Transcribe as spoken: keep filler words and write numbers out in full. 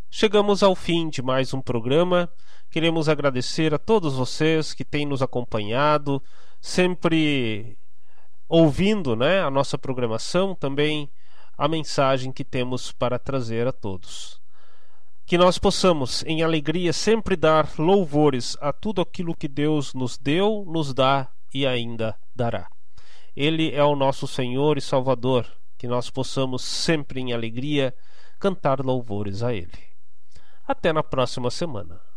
chegamos ao fim de mais um programa. Queremos agradecer a todos vocês que têm nos acompanhado, sempre ouvindo, né, a nossa programação, também a mensagem que temos para trazer a todos. Que nós possamos, em alegria, sempre dar louvores a tudo aquilo que Deus nos deu, nos dá e ainda dará. Ele é o nosso Senhor e Salvador. Que nós possamos sempre, em alegria, cantar louvores a Ele. Até na próxima semana.